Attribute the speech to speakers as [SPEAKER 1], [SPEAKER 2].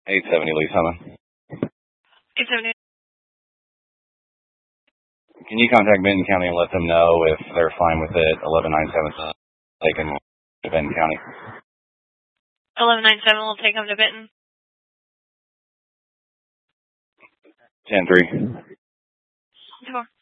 [SPEAKER 1] 870 Lee Summon.
[SPEAKER 2] 870.
[SPEAKER 1] Can you contact Benton County and let them know if they're fine with it? 1197 taken to Benton County.
[SPEAKER 2] 1197 will take them to Benton.
[SPEAKER 1] 10-3.
[SPEAKER 2] 4.